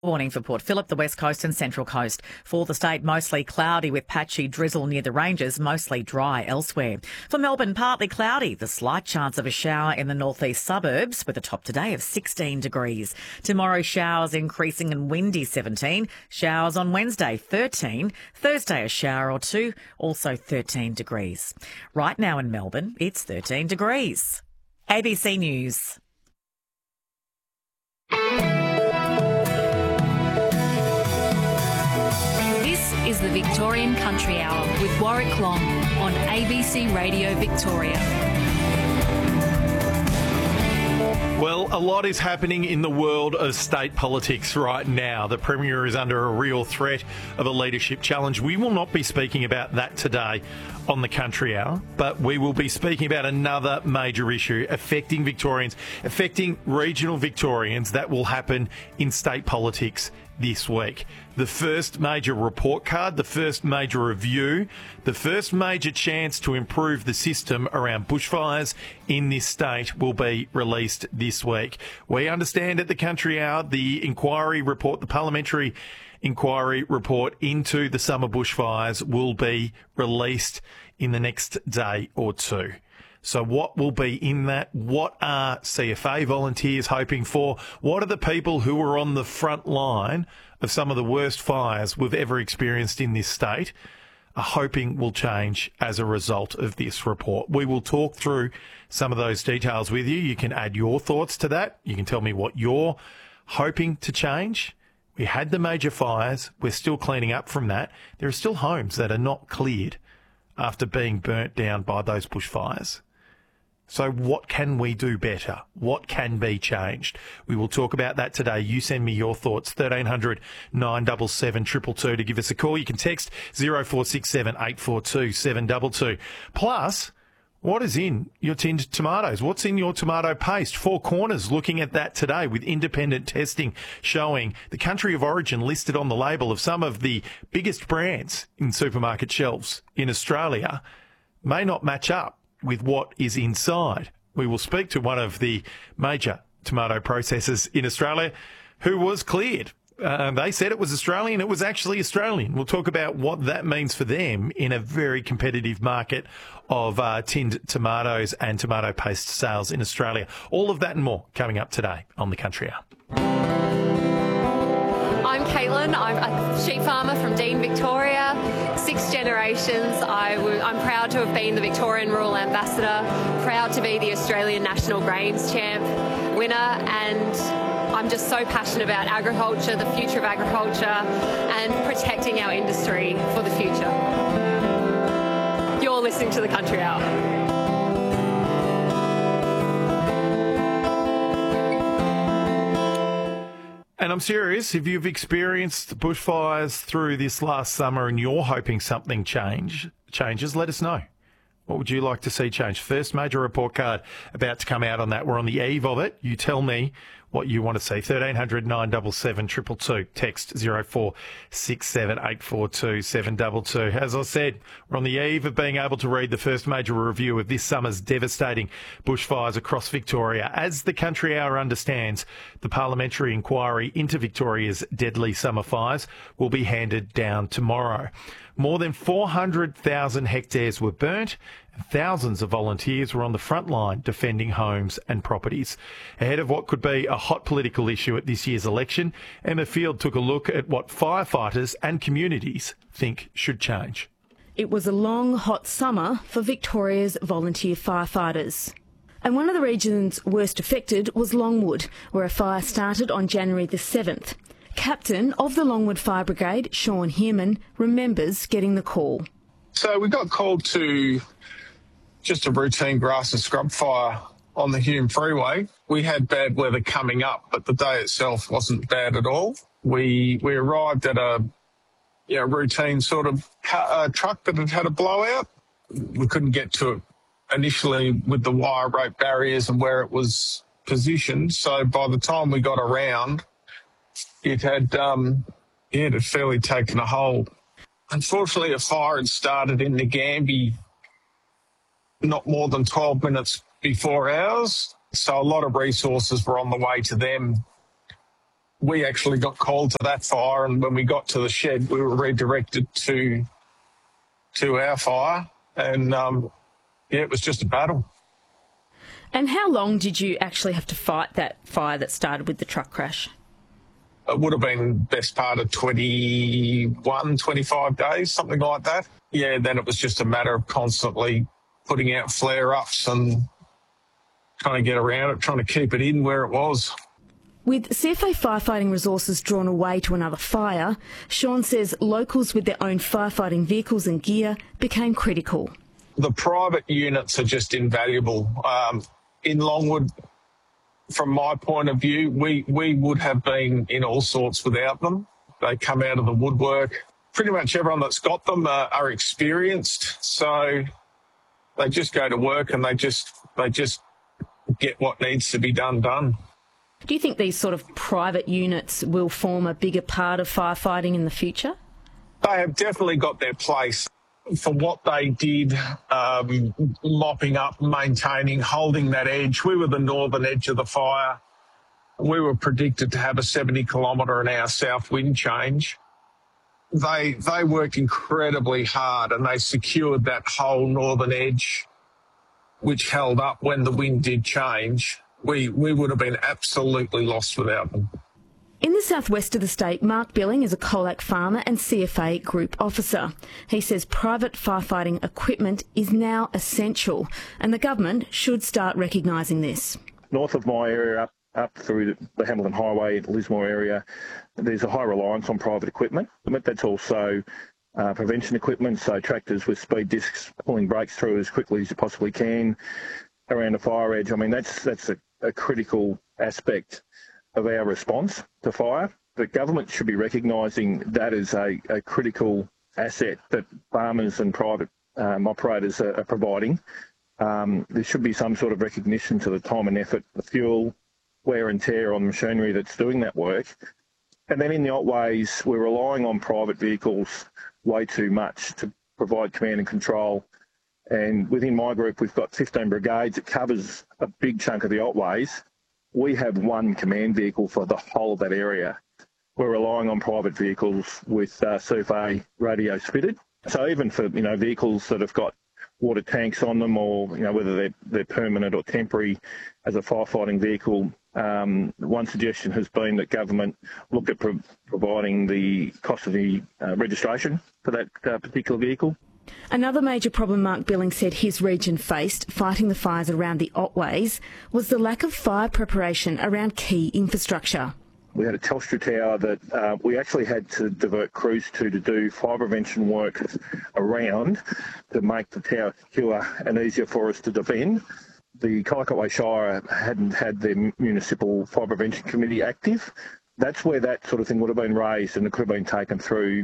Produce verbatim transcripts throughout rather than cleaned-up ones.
Warning for Port Phillip, the West Coast and Central Coast. For the state, mostly cloudy with patchy drizzle near the ranges, mostly dry elsewhere. For Melbourne, partly cloudy, the slight chance of a shower in the northeast suburbs with a top today of sixteen degrees. Tomorrow, showers increasing and windy seventeen. Showers on Wednesday, thirteen. Thursday, a shower or two, also thirteen degrees. Right now in Melbourne, it's thirteen degrees. A B C News. Is the Victorian Country Hour with Warwick Long on A B C Radio Victoria. Well, a lot is happening in the world of state politics right now. The Premier is under a real threat of a leadership challenge. We will not be speaking about that today on the Country Hour, but we will be speaking about another major issue affecting Victorians, affecting regional Victorians that will happen in state politics this week. The first major report card, the first major review, the first major chance to improve the system around bushfires in this state will be released this week. We understand at the Country Hour the inquiry report, the parliamentary inquiry report into the summer bushfires will be released in the next day or two. So what will be in that? What are C F A volunteers hoping for? What are the people who are on the front line of some of the worst fires we've ever experienced in this state are hoping will change as a result of this report? We will talk through some of those details with you. You can add your thoughts to that. You can tell me what you're hoping to change. We had the major fires. We're still cleaning up from that. There are still homes that are not cleared after being burnt down by those bushfires. So what can we do better? What can be changed? We will talk about that today. You send me your thoughts, thirteen hundred nine seven seven two two two to give us a call. You can text zero four six seven eight four two seven two two. Plus, what is in your tinned tomatoes? What's in your tomato paste? Four Corners looking at that today with independent testing showing the country of origin listed on the label of some of the biggest brands in supermarket shelves in Australia may not match up with what is inside. We will speak to one of the major tomato processors in Australia who was cleared. Uh, they said it was Australian. It was actually Australian. We'll talk about what that means for them in a very competitive market of uh, tinned tomatoes and tomato paste sales in Australia. All of that and more coming up today on The Country Hour. I'm Caitlin. I'm a sheep farmer from Dean, Victoria. Six generations. I w- I'm proud to have been the Victorian Rural Ambassador, proud to be the Australian National Grains Champ winner, and I'm just so passionate about agriculture, the future of agriculture, and protecting our industry for the future. You're listening to The Country Hour. And I'm serious, if you've experienced bushfires through this last summer and you're hoping something change changes, let us know. What would you like to see change? First major report card about to come out on that. We're on the eve of it. You tell me what you want to see. thirteen hundred nine seven seven two two two. Text zero four six seven eight four two seven two two. As I said, we're on the eve of being able to read the first major review of this summer's devastating bushfires across Victoria. As the Country Hour understands, the parliamentary inquiry into Victoria's deadly summer fires will be handed down tomorrow. More than four hundred thousand hectares were burnt, and thousands of volunteers were on the front line defending homes and properties. Ahead of what could be a hot political issue at this year's election, Emma Field took a look at what firefighters and communities think should change. It was a long, hot summer for Victoria's volunteer firefighters. And one of the regions worst affected was Longwood, where a fire started on January the seventh. Captain of the Longwood Fire Brigade, Sean Heerman, remembers getting the call. So we got called to just a routine grass and scrub fire on the Hume Freeway. We had bad weather coming up, but the day itself wasn't bad at all. We we arrived at a you know, routine sort of uh, truck that had had a blowout. We couldn't get to it initially with the wire rope barriers and where it was positioned. So by the time we got around, it had, um, yeah, it had fairly taken a hold. Unfortunately, a fire had started in Nagambie not more than twelve minutes before ours. So a lot of resources were on the way to them we actually got called to that fire, and when we got to the shed, we were redirected to to our fire, and um, yeah, it was just a battle. And how long did you actually have to fight that fire that started with the truck crash? It would have been best part of twenty-one, twenty-five days, something like that. Yeah, then it was just a matter of constantly putting out flare-ups and trying to get around it, trying to keep it in where it was. With C F A firefighting resources drawn away to another fire, Sean says locals with their own firefighting vehicles and gear became critical. The private units are just invaluable. Um, in Longwood, from my point of view, we, we would have been in all sorts without them. They come out of the woodwork. Pretty much everyone that's got them are, are experienced, so they just go to work and they just they just get what needs to be done done. Do you think these sort of private units will form a bigger part of firefighting in the future? They have definitely got their place. For what they did, um, mopping up, maintaining, holding that edge. We were the northern edge of the fire. We were predicted to have a seventy kilometre an hour south wind change. They they worked incredibly hard and they secured that whole northern edge, which held up when the wind did change. We, we would have been absolutely lost without them. In the southwest of the state, Mark Billing is a Colac farmer and C F A group officer. He says private firefighting equipment is now essential and the government should start recognising this. North of my area, up, up through the Hamilton Highway, Lismore area, there's a high reliance on private equipment. But that's also uh, prevention equipment, so tractors with speed discs pulling brakes through as quickly as you possibly can around a fire edge. I mean, that's, that's a, a critical aspect of our response to fire. The government should be recognising that as a, a critical asset that farmers and private um, operators are, are providing. Um, there should be some sort of recognition to the time and effort, the fuel, wear and tear on the machinery that's doing that work. And then in the Otways, we're relying on private vehicles way too much to provide command and control. And within my group, we've got fifteen brigades. It covers a big chunk of the Otways. We have one command vehicle for the whole of that area. We're relying on private vehicles with uh, C F A radios fitted. So even for, you know, vehicles that have got water tanks on them, or, you know, whether they're, they're permanent or temporary as a firefighting vehicle, um, one suggestion has been that government look at pro- providing the cost of the uh, registration for that uh, particular vehicle. Another major problem Mark Billing said his region faced fighting the fires around the Otways was the lack of fire preparation around key infrastructure. We had a Telstra tower that uh, we actually had to divert crews to to do fire prevention work around to make the tower secure and easier for us to defend. The Colac Otway Shire hadn't had their municipal fire prevention committee active. That's where that sort of thing would have been raised and it could have been taken through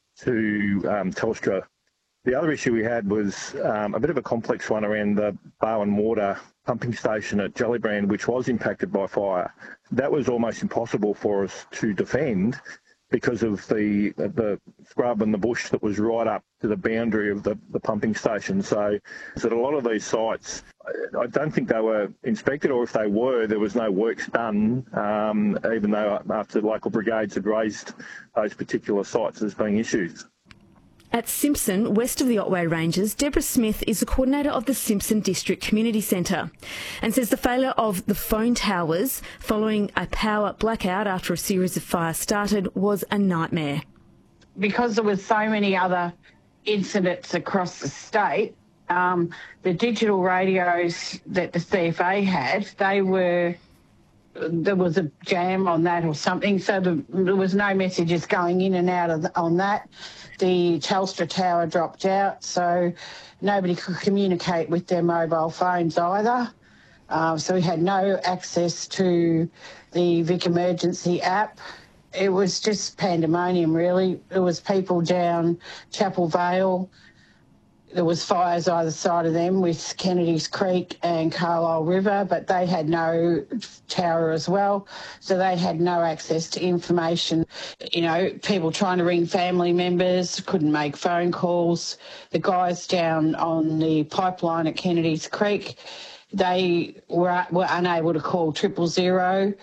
to um, Telstra. The other issue we had was um, a bit of a complex one around the Barwon Water pumping station at Gellibrand, which was impacted by fire. That was almost impossible for us to defend because of the the scrub and the bush that was right up to the boundary of the, the pumping station. So, so at a lot of these sites, I don't think they were inspected, or if they were, there was no works done, um, even though after local brigades had raised those particular sites as being issues. At Simpson, west of the Otway Ranges, Deborah Smith is the coordinator of the Simpson District Community Centre and says the failure of the phone towers following a power blackout after a series of fires started was a nightmare. Because there was so many other incidents across the state, um, the digital radios that the C F A had, they were... there was a jam on that or something, so the, there was no messages going in and out of the, on that. The Telstra tower dropped out, so nobody could communicate with their mobile phones either. Uh, so we had no access to the Vic Emergency app. It was just pandemonium, really. There was people down Chapel Vale. There was fires either side of them with Kennedy's Creek and Carlisle River, but they had no tower as well, so they had no access to information. You know, people trying to ring family members couldn't make phone calls. The guys down on the pipeline at Kennedy's Creek, they were, were unable to call triple zero.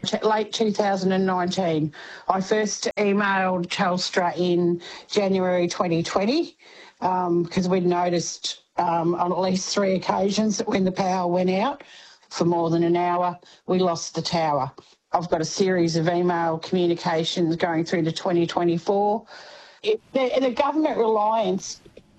late two thousand nineteen. I first emailed Telstra in January twenty twenty because um, we'd noticed um, on at least three occasions that when the power went out for more than an hour, we lost the tower. I've got a series of email communications going through to twenty twenty-four. It, the, the government reliance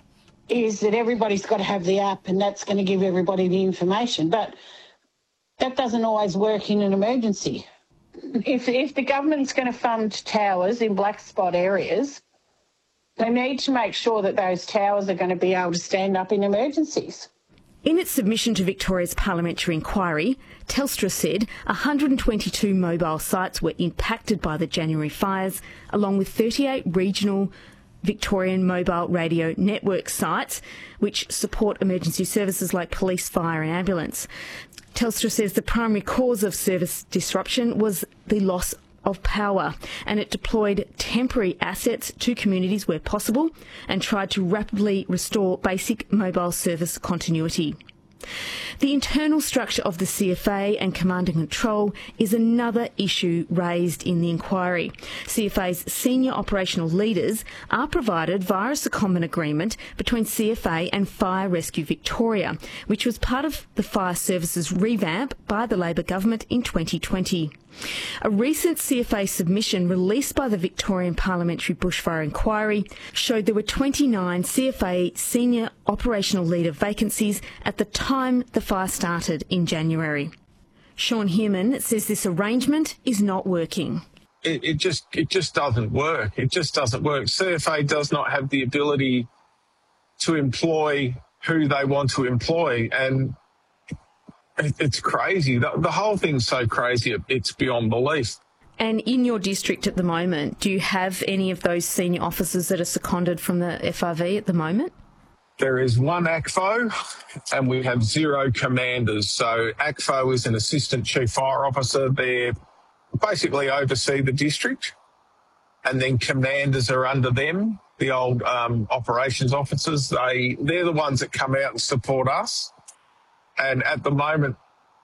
is that everybody's got to have the app and that's going to give everybody the information, but that doesn't always work in an emergency. If, if the government's going to fund towers in black spot areas, they need to make sure that those towers are going to be able to stand up in emergencies. In its submission to Victoria's parliamentary inquiry, Telstra said one hundred twenty-two mobile sites were impacted by the January fires, along with thirty-eight regional Victorian mobile radio network sites, which support emergency services like police, fire and ambulance. Telstra says the primary cause of service disruption was the loss of power, and it deployed temporary assets to communities where possible and tried to rapidly restore basic mobile service continuity. The internal structure of the C F A and command and control is another issue raised in the inquiry. C F A's senior operational leaders are provided via a secondment agreement between C F A and Fire Rescue Victoria, which was part of the fire services revamp by the Labor government in twenty twenty. A recent C F A submission released by the Victorian Parliamentary Bushfire Inquiry showed there were twenty-nine C F A senior operational leader vacancies at the time the fire started in January. Sean Heerman says this arrangement is not working. It, it just it just doesn't work. It just doesn't work. C F A does not have the ability to employ who they want to employ, and it's crazy. The, the whole thing's so crazy, it's beyond belief. And in your district at the moment, do you have any of those senior officers that are seconded from the F R V at the moment? There is one A C F O and we have zero commanders. So A C F O is an assistant chief fire officer. They basically oversee the district, and then commanders are under them, the old um, operations officers. They, they're the ones that come out and support us. And at the moment,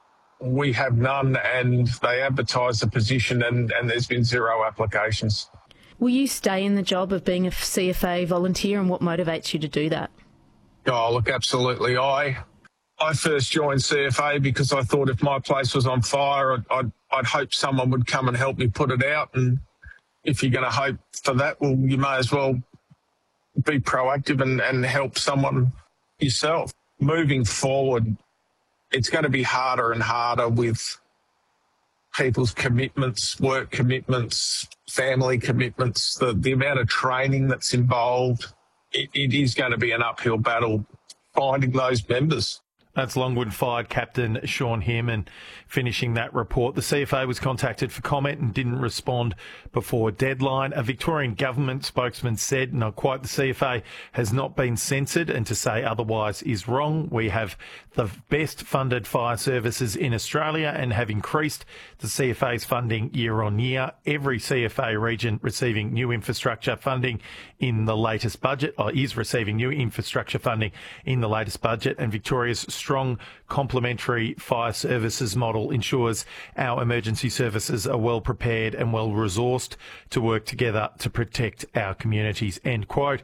we have none, and they advertise the position, and, and there's been zero applications. Will you stay in the job of being a C F A volunteer, and what motivates you to do that? Oh, look, absolutely. I I first joined C F A because I thought if my place was on fire, I'd, I'd, I'd hope someone would come and help me put it out. And if you're going to hope for that, well, you may as well be proactive and, and help someone yourself. Moving forward, it's going to be harder and harder with people's commitments, work commitments, family commitments, the, the amount of training that's involved. It, it is going to be an uphill battle finding those members. That's Longwood Fire Captain Sean Heerman finishing that report. The C F A was contacted for comment and didn't respond before deadline. A Victorian government spokesman said, not quite, the C F A has not been censored, and to say otherwise is wrong. We have the best funded fire services in Australia and have increased the C F A's funding year on year. Every C F A region receiving new infrastructure funding in the latest budget, or is receiving new infrastructure funding in the latest budget, and Victoria's strong complementary fire services model ensures our emergency services are well prepared and well resourced to work together to protect our communities. End quote.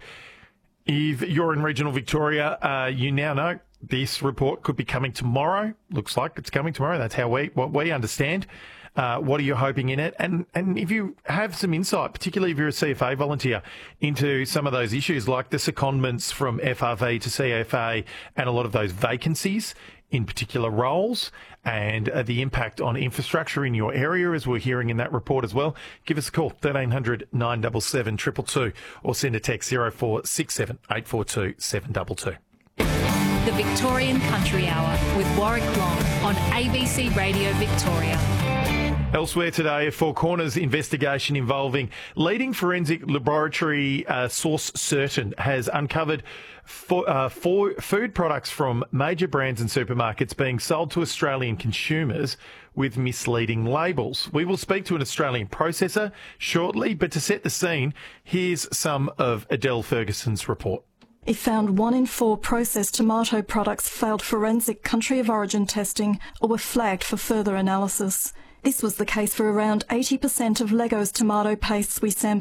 If you're in regional Victoria, uh, you now know this report could be coming tomorrow. Looks like it's coming tomorrow. That's how we what we understand. Uh, what are you hoping in it? And and if you have some insight, particularly if you're a C F A volunteer, into some of those issues like the secondments from F R V to C F A and a lot of those vacancies in particular roles, and uh, the impact on infrastructure in your area, as we're hearing in that report as well, give us a call, thirteen hundred nine seven seven two two two, or send a text zero four six seven eight four two seven two two. The Victorian Country Hour with Warwick Long on A B C Radio Victoria. Elsewhere today, a Four Corners investigation involving leading forensic laboratory uh, Source Certain has uncovered four, uh, four food products from major brands and supermarkets being sold to Australian consumers with misleading labels. We will speak to an Australian processor shortly, but to set the scene, here's some of Adele Ferguson's report. It found one in four processed tomato products failed forensic country of origin testing or were flagged for further analysis. This was the case for around eighty percent of Lego's tomato pastes we sampled.